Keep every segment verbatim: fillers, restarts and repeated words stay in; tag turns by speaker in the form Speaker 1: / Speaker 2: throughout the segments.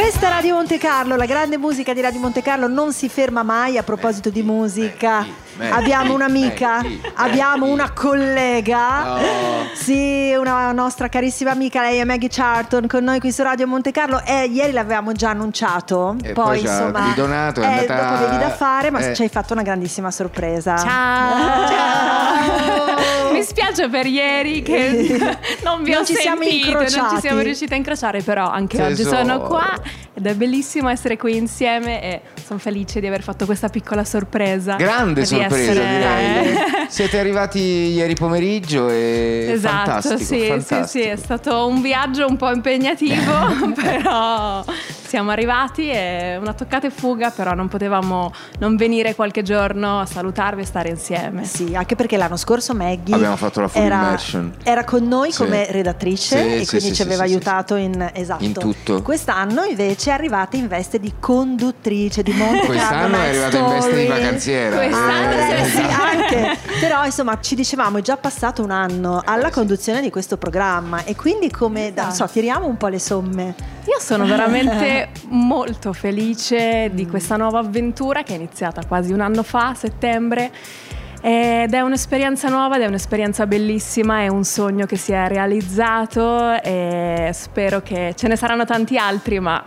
Speaker 1: Questa è Radio Monte Carlo, la grande musica di Radio Monte Carlo non si ferma mai. A proposito di musica, abbiamo un'amica, abbiamo una collega, sì, una nostra carissima amica, lei è Maggie Charlton, con noi qui su Radio Monte Carlo. E ieri l'avevamo già annunciato,
Speaker 2: e
Speaker 1: poi,
Speaker 2: poi
Speaker 1: insomma
Speaker 2: ridonato, è
Speaker 1: eh,
Speaker 2: andata...
Speaker 1: dopo avevi da fare, ma
Speaker 2: eh.
Speaker 1: ci hai fatto una grandissima sorpresa.
Speaker 3: Ciao, ciao. Mi spiace per ieri che non vi
Speaker 1: non
Speaker 3: ho
Speaker 1: ci
Speaker 3: sentito,
Speaker 1: siamo incrociati.
Speaker 3: non ci siamo riusciti a incrociare, però anche
Speaker 2: Tesoro.
Speaker 3: oggi sono qua ed è bellissimo essere qui insieme e sono felice di aver fatto questa piccola sorpresa.
Speaker 2: Grande
Speaker 3: di
Speaker 2: sorpresa,
Speaker 3: essere-
Speaker 2: direi. Siete arrivati ieri pomeriggio e
Speaker 3: Esatto,
Speaker 2: fantastico,
Speaker 3: sì, sì,
Speaker 2: fantastico.
Speaker 3: sì, è stato un viaggio un po' impegnativo, però siamo arrivati e una toccata e fuga, però non potevamo non venire qualche giorno a salutarvi e stare insieme.
Speaker 1: Sì, anche perché l'anno scorso Maggie
Speaker 2: Abbiamo fatto la full
Speaker 1: era,
Speaker 2: immersion.
Speaker 1: era con noi
Speaker 2: Sì.
Speaker 1: come redattrice
Speaker 2: Sì,
Speaker 1: e
Speaker 2: sì,
Speaker 1: quindi
Speaker 2: sì,
Speaker 1: ci
Speaker 2: sì,
Speaker 1: aveva
Speaker 2: sì,
Speaker 1: aiutato in, esatto.
Speaker 2: In tutto.
Speaker 1: Quest'anno invece è arrivata in veste di conduttrice di Monte Carlo
Speaker 2: Quest'anno è
Speaker 1: Night
Speaker 2: arrivata in veste di
Speaker 1: Story.
Speaker 2: vacanziera.
Speaker 3: Quest'anno
Speaker 1: Ah,
Speaker 3: sì,
Speaker 1: sì, anche. Però insomma ci dicevamo è già passato un anno alla conduzione di questo programma e quindi come non so, tiriamo un po' le somme.
Speaker 3: Io sono veramente molto felice di questa nuova avventura che è iniziata quasi un anno fa, a settembre. Ed è un'esperienza nuova ed è un'esperienza bellissima, è un sogno che si è realizzato e spero che ce ne saranno tanti altri, ma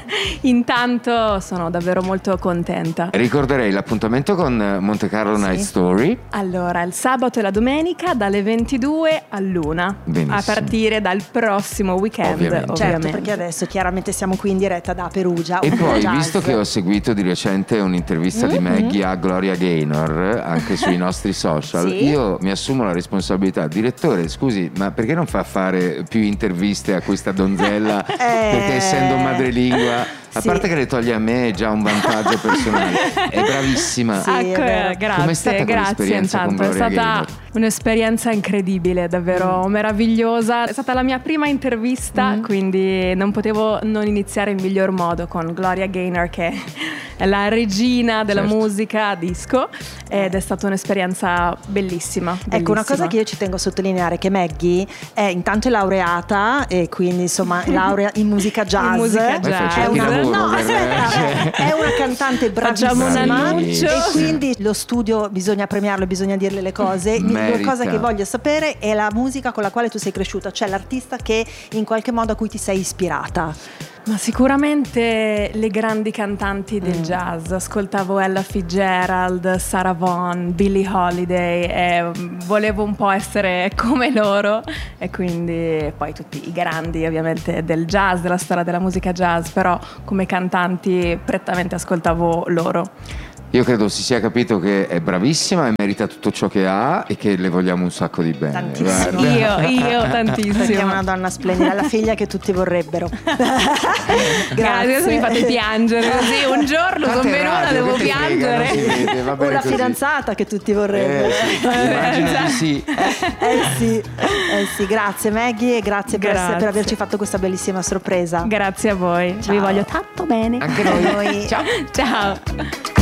Speaker 3: intanto sono davvero molto contenta.
Speaker 2: Ricorderei l'appuntamento con Monte Carlo Night Story.
Speaker 3: Allora, il sabato e la domenica dalle ventidue all'una,
Speaker 2: Benissimo.
Speaker 3: a partire dal prossimo weekend,
Speaker 2: Ovviamente.
Speaker 3: ovviamente.
Speaker 1: Certo, perché adesso chiaramente siamo qui in diretta da Perugia.
Speaker 2: E
Speaker 1: un po'
Speaker 2: poi,
Speaker 1: jazz.
Speaker 2: visto che ho seguito di recente un'intervista di Maggie a Gloria Gaynor, anche sui nostri social,
Speaker 1: Sì.
Speaker 2: io mi assumo la responsabilità. Direttore, scusi, ma perché non fa fare più interviste a questa donzella? Perché essendo madrelingua, a
Speaker 1: Sì.
Speaker 2: parte che le toglie a me, è già un vantaggio personale. È bravissima.
Speaker 1: Sì,
Speaker 3: Ecco,
Speaker 1: è vero.
Speaker 3: eh, grazie,
Speaker 2: Com'è stata
Speaker 3: grazie
Speaker 2: quell'esperienza con
Speaker 3: intanto, è
Speaker 2: Gloria
Speaker 3: stata
Speaker 2: Gaynor?
Speaker 3: un'esperienza incredibile, davvero meravigliosa, è stata la mia prima intervista, quindi non potevo non iniziare in miglior modo con Gloria Gaynor, che è la regina della
Speaker 2: Certo.
Speaker 3: musica a disco, ed è stata un'esperienza bellissima, bellissima.
Speaker 1: Ecco, una cosa che io ci tengo a sottolineare, che Maggie è intanto è laureata e quindi insomma laurea in musica jazz.
Speaker 3: In musica
Speaker 2: Poi
Speaker 3: jazz.
Speaker 2: fai
Speaker 1: È una,
Speaker 2: lavoro
Speaker 1: no,
Speaker 2: per-
Speaker 1: aspetta,
Speaker 2: cioè-
Speaker 1: è una cantante
Speaker 3: Facciamo un
Speaker 1: bravissima
Speaker 3: annuncio.
Speaker 1: e quindi lo studio bisogna premiarlo, bisogna dirle le cose. La
Speaker 2: Merita.
Speaker 1: cosa che voglio sapere è la musica con la quale tu sei cresciuta, cioè l'artista che in qualche modo a cui ti sei ispirata.
Speaker 3: Ma sicuramente le grandi cantanti del jazz. Ascoltavo Ella Fitzgerald, Sarah Vaughan, Billie Holiday e volevo un po' essere come loro, e quindi poi tutti i grandi ovviamente del jazz, della storia della musica jazz, però come cantanti prettamente ascoltavo loro.
Speaker 2: Io credo si sia capito che è bravissima e merita tutto ciò che ha e che le vogliamo un sacco di bene.
Speaker 1: Tantissimo.
Speaker 2: Guarda.
Speaker 3: Io, io
Speaker 1: Perché è
Speaker 3: tantissimo.
Speaker 1: una donna splendida, la figlia che tutti vorrebbero.
Speaker 3: Grazie, adesso mi fate piangere così. Un giorno
Speaker 2: Tanto
Speaker 3: sono
Speaker 2: è
Speaker 3: venuta,
Speaker 2: radio,
Speaker 3: devo
Speaker 2: che ti frega,
Speaker 3: piangere.
Speaker 2: non si vede, va
Speaker 1: O
Speaker 2: bene
Speaker 1: la
Speaker 2: così.
Speaker 1: fidanzata che tutti vorrebbero.
Speaker 2: Eh, sì, immagino di sì.
Speaker 1: Eh sì, eh sì, grazie Maggie e grazie, per,
Speaker 3: Grazie.
Speaker 1: per averci fatto questa bellissima sorpresa.
Speaker 3: Grazie a voi,
Speaker 1: Ciao.
Speaker 3: vi voglio tanto bene.
Speaker 2: Anche noi.
Speaker 1: Noi-
Speaker 3: Ciao.